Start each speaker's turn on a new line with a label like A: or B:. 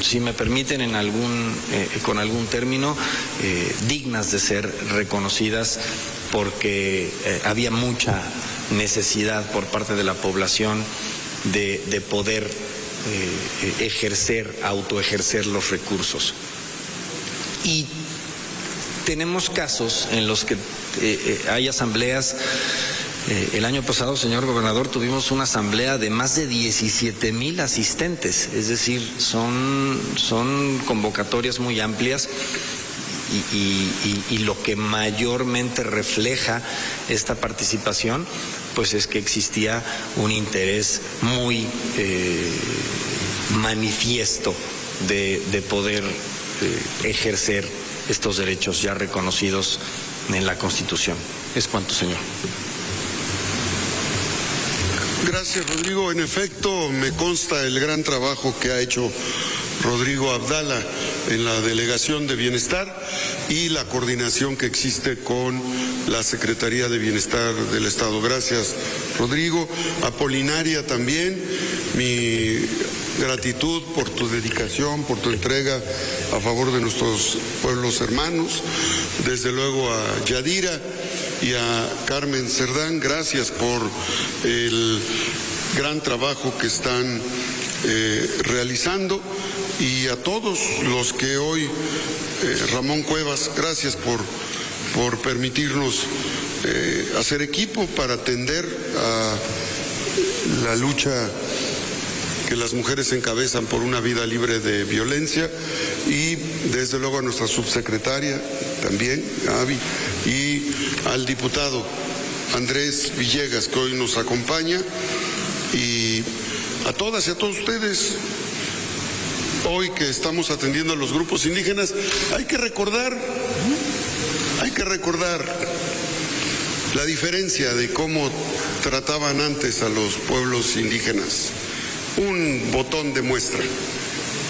A: si me permiten, con algún término, dignas de ser reconocidas, porque había mucha necesidad por parte de la población de poder autoejercer los recursos. Y tenemos casos en los que hay asambleas. El año pasado, señor gobernador, tuvimos una asamblea de más de 17,000 asistentes, es decir, son convocatorias muy amplias y lo que mayormente refleja esta participación, pues es que existía un interés muy manifiesto de poder ejercer estos derechos ya reconocidos en la Constitución. Es cuanto, señor.
B: Gracias, Rodrigo. En efecto, me consta el gran trabajo que ha hecho Rodrigo Abdala en la Delegación de Bienestar y la coordinación que existe con la Secretaría de Bienestar del Estado. Gracias, Rodrigo. Apolinaria también, mi gratitud por tu dedicación, por tu entrega a favor de nuestros pueblos hermanos. Desde luego a Yadira y a Carmen Cerdán, gracias por el gran trabajo que están realizando, y a todos los que hoy, Ramón Cuevas, gracias por permitirnos hacer equipo para atender a la lucha que las mujeres encabezan por una vida libre de violencia, y desde luego a nuestra subsecretaria también, Avi, y al diputado Andrés Villegas, que hoy nos acompaña, y a todas y a todos ustedes. Hoy que estamos atendiendo a los grupos indígenas, hay que recordar la diferencia de cómo trataban antes a los pueblos indígenas. Un botón de muestra.